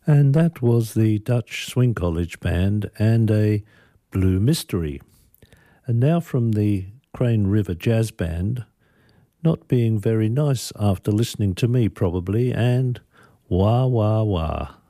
And that was the Dutch Swing College Band and a Blue Mystery. And now from the Crane River Jazz Band, not being very nice after listening to me probably, and Wah Wah Wah.